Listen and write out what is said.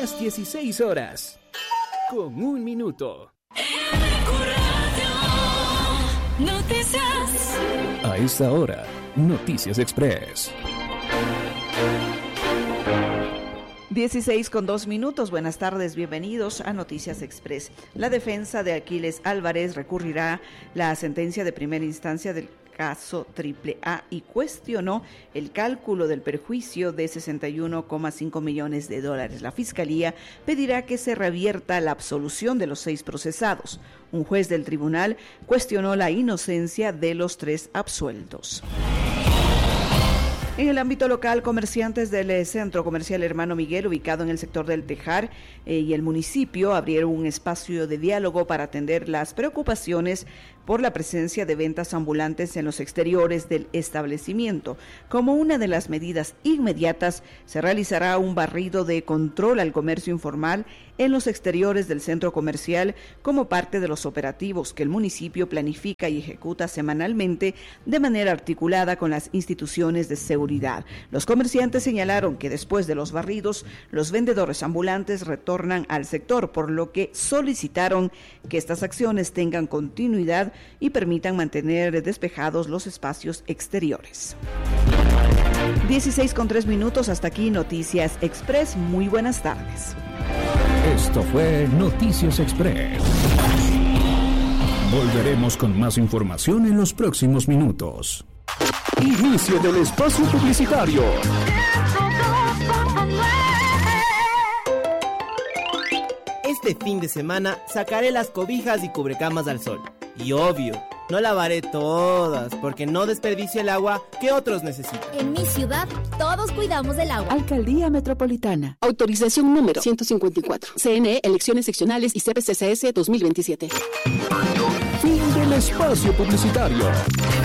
Las 16 horas. Con 1 minuto. Noticias. A esta hora, Noticias Express. 16:02. Buenas tardes, bienvenidos a Noticias Express. La defensa de Aquiles Álvarez recurrirá la sentencia de primera instancia del caso AAA y cuestionó el cálculo del perjuicio de $61,5 millones. La Fiscalía pedirá que se revierta la absolución de los 6 procesados. Un juez del tribunal cuestionó la inocencia de los 3 absueltos. En el ámbito local, comerciantes del Centro Comercial Hermano Miguel, ubicado en el sector del Tejar, y el municipio abrieron un espacio de diálogo para atender las preocupaciones por la presencia de ventas ambulantes en los exteriores del establecimiento. Como una de las medidas inmediatas, se realizará un barrido de control al comercio informal en los exteriores del centro comercial como parte de los operativos que el municipio planifica y ejecuta semanalmente de manera articulada con las instituciones de seguridad. Los comerciantes señalaron que después de los barridos, los vendedores ambulantes retornan al sector, por lo que solicitaron que estas acciones tengan continuidad y permitan mantener despejados los espacios exteriores. 16:03. Hasta aquí Noticias Express. Muy buenas tardes. Esto fue Noticias Express. Volveremos con más información en los próximos minutos. Inicio del espacio publicitario. Este fin de semana sacaré las cobijas y cubrecamas al sol. Y obvio, no lavaré todas, porque no desperdicio el agua que otros necesitan. En mi ciudad, todos cuidamos del agua. Alcaldía Metropolitana. Autorización número 154. CNE, elecciones seccionales y CPCCS 2027. Fin del espacio publicitario.